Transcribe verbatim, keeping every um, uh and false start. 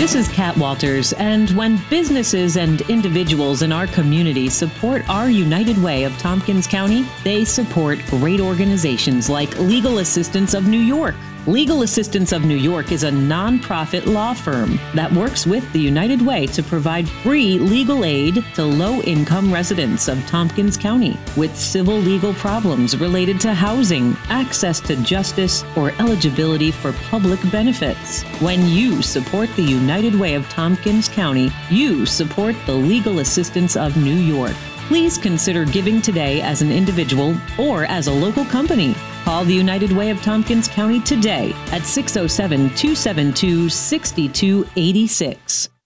This is Kat Walters, and when businesses and individuals in our community support our United Way of Tompkins County, they support great organizations like Legal Assistance of New York. Legal Assistance of New York is a nonprofit law firm that works with the United Way to provide free legal aid to low-income residents of Tompkins County with civil legal problems related to housing, access to justice, or eligibility for public benefits. When you support the United Way of Tompkins County, you support the Legal Assistance of New York. Please consider giving today as an individual or as a local company. Call the United Way of Tompkins County today at six oh seven, two seven two, six two eight six.